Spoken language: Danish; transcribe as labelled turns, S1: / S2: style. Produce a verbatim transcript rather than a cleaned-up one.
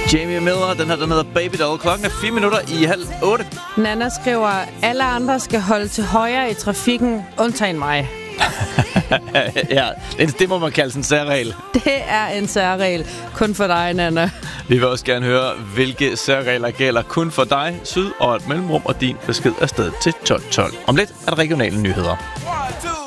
S1: Jamie Miller, den her, den hedder Baby Doll. Klokken er fire minutter i halv otte.
S2: Nana skriver, alle andre skal holde til højre i trafikken, undtagen mig.
S1: Ja, det, det må man kalde sådan en særregel.
S2: Det er en særregel. Kun for dig, Nana.
S1: Vi vil også gerne høre, hvilke særregler gælder kun for dig, syd og et mellemrum, og din besked er afsted til tolv tolv. Om lidt er der regionale nyheder.